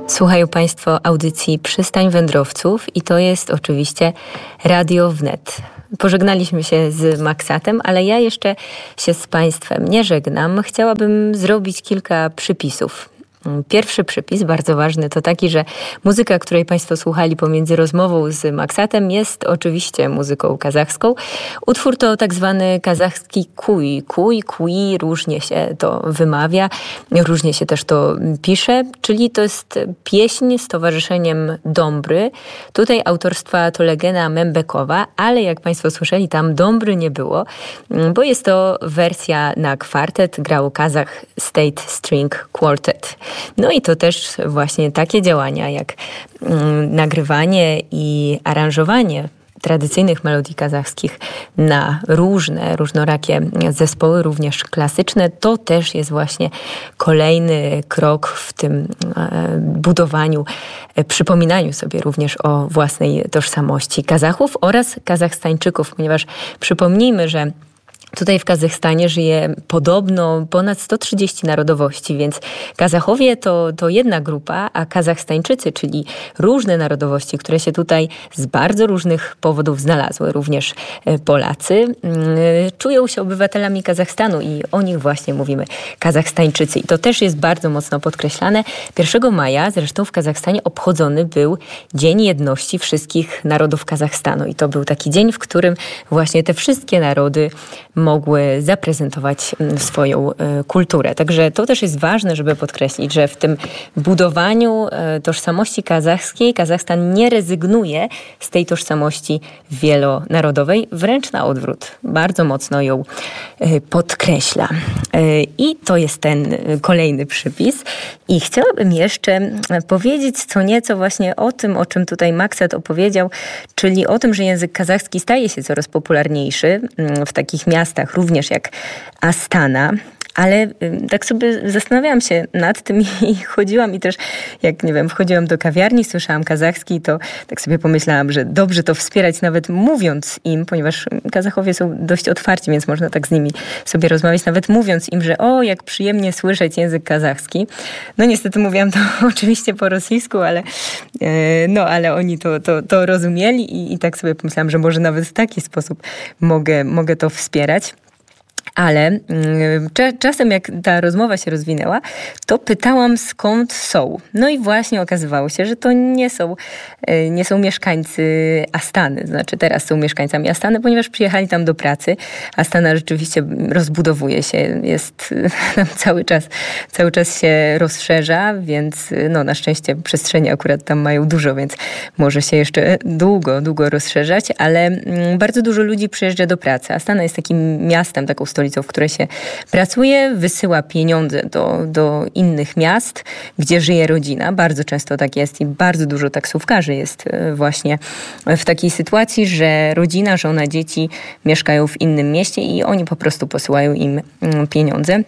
Słuchają Państwo audycji Przystań Wędrowców i to jest oczywiście Radio Wnet. Pożegnaliśmy się z Maxatem, ale ja jeszcze się z Państwem nie żegnam. Chciałabym zrobić kilka przypisów. Pierwszy przypis, bardzo ważny, to taki, że muzyka, której Państwo słuchali pomiędzy rozmową z Maxatem, jest oczywiście muzyką kazachską. Utwór to tak zwany kazachski kuj. Kuj, różnie się to wymawia, różnie się też to pisze, czyli to jest pieśń z towarzyszeniem Dombry. Tutaj autorstwa Tolegena Membekowa, ale jak Państwo słyszeli, tam Dombry nie było, bo jest to wersja na kwartet, grał Kazakh State String Quartet. No i to też właśnie takie działania jak nagrywanie i aranżowanie tradycyjnych melodii kazachskich na różnorakie zespoły, również klasyczne, to też jest właśnie kolejny krok w tym budowaniu, przypominaniu sobie również o własnej tożsamości Kazachów oraz Kazachstańczyków, ponieważ przypomnijmy, że tutaj w Kazachstanie żyje podobno ponad 130 narodowości, więc Kazachowie to jedna grupa, a Kazachstańczycy, czyli różne narodowości, które się tutaj z bardzo różnych powodów znalazły, również Polacy, czują się obywatelami Kazachstanu i o nich właśnie mówimy Kazachstańczycy. I to też jest bardzo mocno podkreślane. 1 maja zresztą w Kazachstanie obchodzony był Dzień Jedności Wszystkich Narodów Kazachstanu. I to był taki dzień, w którym właśnie te wszystkie narody mogły zaprezentować swoją kulturę. Także to też jest ważne, żeby podkreślić, że w tym budowaniu tożsamości kazachskiej Kazachstan nie rezygnuje z tej tożsamości wielonarodowej, wręcz na odwrót. Bardzo mocno ją podkreśla. I to jest ten kolejny przypis. I chciałabym jeszcze powiedzieć co nieco właśnie o tym, o czym tutaj Maxat opowiedział, czyli o tym, że język kazachski staje się coraz popularniejszy w takich miastach, również jak Astana. Ale tak sobie zastanawiałam się nad tym i chodziłam i też, jak nie wiem, wchodziłam do kawiarni, słyszałam kazachski, to tak sobie pomyślałam, że dobrze to wspierać nawet mówiąc im, ponieważ Kazachowie są dość otwarci, więc można tak z nimi sobie rozmawiać, nawet mówiąc im, że o, jak przyjemnie słyszeć język kazachski. No niestety mówiłam to oczywiście po rosyjsku, ale oni to rozumieli i tak sobie pomyślałam, że może nawet w taki sposób mogę to wspierać. Ale czasem jak ta rozmowa się rozwinęła, to pytałam skąd są. No i właśnie okazywało się, że to nie są mieszkańcy Astany. Znaczy teraz są mieszkańcami Astany, ponieważ przyjechali tam do pracy. Astana rzeczywiście rozbudowuje się, jest tam cały czas się rozszerza, więc na szczęście przestrzenie akurat tam mają dużo, więc może się jeszcze długo rozszerzać, ale bardzo dużo ludzi przyjeżdża do pracy. Astana jest takim miastem, taką stolicą, w której się pracuje, wysyła pieniądze do innych miast, gdzie żyje rodzina. Bardzo często tak jest i bardzo dużo taksówkarzy jest właśnie w takiej sytuacji, że rodzina, żona, dzieci mieszkają w innym mieście i oni po prostu posyłają im pieniądze.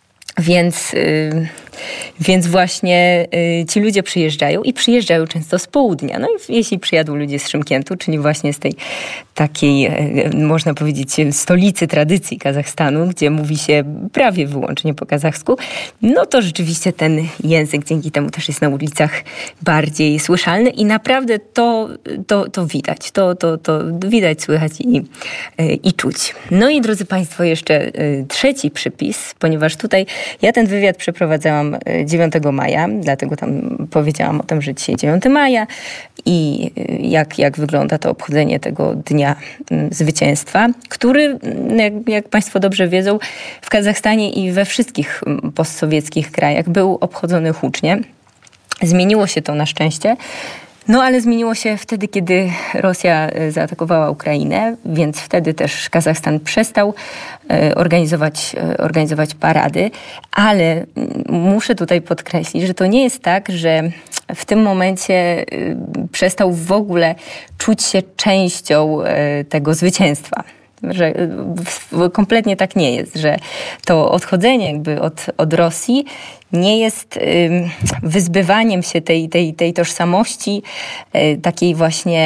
Więc właśnie ci ludzie przyjeżdżają często z południa. No i jeśli przyjadą ludzie z Szymkiętu, czyli właśnie z tej takiej, można powiedzieć, stolicy tradycji Kazachstanu, gdzie mówi się prawie wyłącznie po kazachsku, no to rzeczywiście ten język dzięki temu też jest na ulicach bardziej słyszalny i naprawdę to widać. To widać, słychać i czuć. No i drodzy Państwo, jeszcze trzeci przypis, ponieważ tutaj ja ten wywiad przeprowadzałam 9 maja, dlatego tam powiedziałam o tym, że dzisiaj 9 maja i jak wygląda to obchodzenie tego Dnia Zwycięstwa, który, jak Państwo dobrze wiedzą, w Kazachstanie i we wszystkich postsowieckich krajach był obchodzony hucznie. Zmieniło się to na szczęście. No ale zmieniło się wtedy, kiedy Rosja zaatakowała Ukrainę, więc wtedy też Kazachstan przestał organizować parady, ale muszę tutaj podkreślić, że to nie jest tak, że w tym momencie przestał w ogóle czuć się częścią tego zwycięstwa. Że kompletnie tak nie jest, że to odchodzenie jakby od Rosji nie jest wyzbywaniem się tej tożsamości takiej właśnie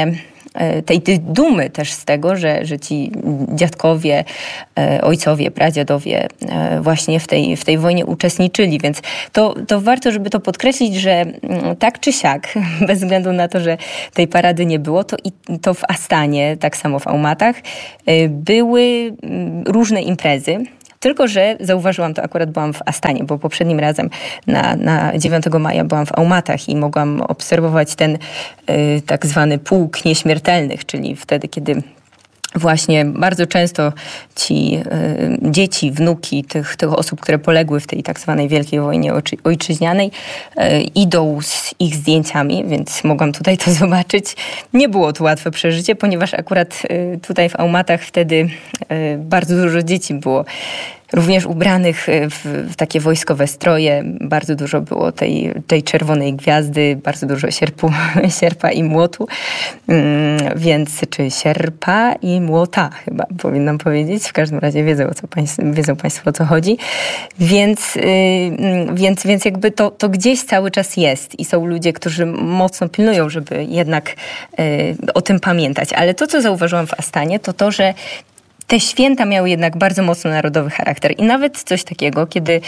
tej dumy też z tego, że ci dziadkowie, ojcowie, pradziadowie właśnie w tej wojnie uczestniczyli. Więc to warto, żeby to podkreślić, że tak czy siak, bez względu na to, że tej parady nie było, to w Astanie, tak samo w Almatach, były różne imprezy. Tylko że zauważyłam to, akurat byłam w Astanie, bo poprzednim razem na 9 maja byłam w Almatach i mogłam obserwować ten tak zwany pułk nieśmiertelnych, czyli wtedy, kiedy właśnie bardzo często ci dzieci, wnuki tych osób, które poległy w tej tak zwanej Wielkiej Wojnie Ojczyźnianej, idą z ich zdjęciami, więc mogłam tutaj to zobaczyć. Nie było to łatwe przeżycie, ponieważ akurat tutaj w Almatach wtedy bardzo dużo dzieci było również ubranych w takie wojskowe stroje. Bardzo dużo było tej czerwonej gwiazdy, bardzo dużo sierpa i młotu. Czy sierpa i młota chyba powinnam powiedzieć. W każdym razie wiedzą Państwo, o co chodzi. Więc jakby to gdzieś cały czas jest i są ludzie, którzy mocno pilnują, żeby jednak o tym pamiętać. Ale to, co zauważyłam w Astanie, to, że te święta miały jednak bardzo mocno narodowy charakter. I nawet coś takiego, kiedy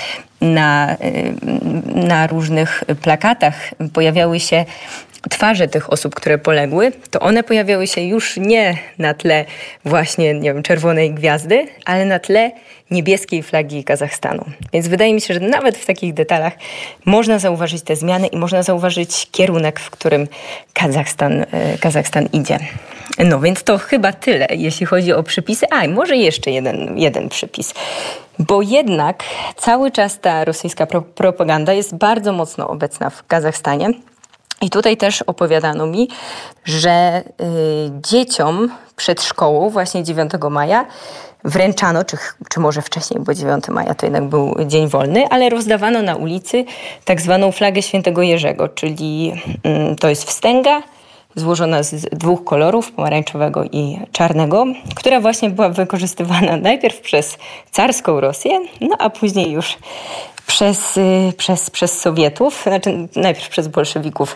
na różnych plakatach pojawiały się twarze tych osób, które poległy, to one pojawiały się już nie na tle właśnie, nie wiem, czerwonej gwiazdy, ale na tle niebieskiej flagi Kazachstanu. Więc wydaje mi się, że nawet w takich detalach można zauważyć te zmiany i można zauważyć kierunek, w którym Kazachstan idzie. No więc to chyba tyle, jeśli chodzi o przypisy. Może jeszcze jeden przypis. Bo jednak cały czas ta rosyjska propaganda jest bardzo mocno obecna w Kazachstanie. I tutaj też opowiadano mi, że dzieciom przed szkołą właśnie 9 maja wręczano, czy może wcześniej, bo 9 maja to jednak był dzień wolny, ale rozdawano na ulicy tak zwaną flagę Świętego Jerzego, czyli to jest wstęga złożona z 2 kolorów, pomarańczowego i czarnego, która właśnie była wykorzystywana najpierw przez carską Rosję, a później już przez Sowietów, znaczy najpierw przez bolszewików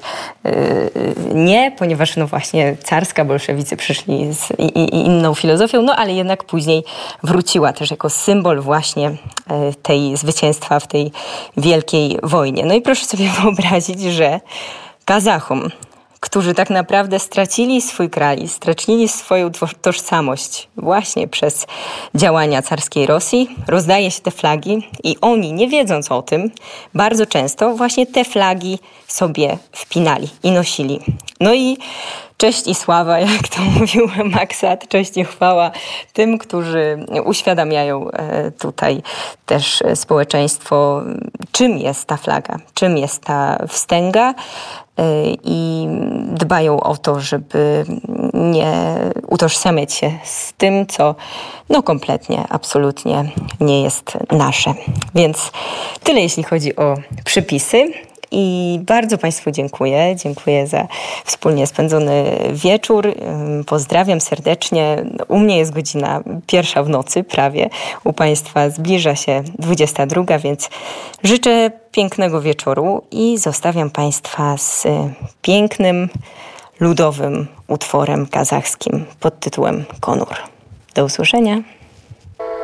nie, ponieważ właśnie carska, bolszewicy przyszli z inną filozofią, ale jednak później wróciła też jako symbol właśnie tej zwycięstwa w tej wielkiej wojnie. No i proszę sobie wyobrazić, że Kazachom, którzy tak naprawdę stracili swój kraj, stracili swoją tożsamość właśnie przez działania carskiej Rosji, rozdaje się te flagi i oni, nie wiedząc o tym, bardzo często właśnie te flagi sobie wpinali i nosili. No i cześć i sława, jak to mówił Maksat, cześć i chwała tym, którzy uświadamiają tutaj też społeczeństwo, czym jest ta flaga, czym jest ta wstęga i dbają o to, żeby nie utożsamiać się z tym, co kompletnie, absolutnie nie jest nasze. Więc tyle, jeśli chodzi o przypisy. I bardzo Państwu dziękuję. Dziękuję za wspólnie spędzony wieczór. Pozdrawiam serdecznie. U mnie jest godzina 1 w nocy prawie. U Państwa zbliża się 22, więc życzę pięknego wieczoru i zostawiam Państwa z pięknym, ludowym utworem kazachskim pod tytułem Konur. Do usłyszenia.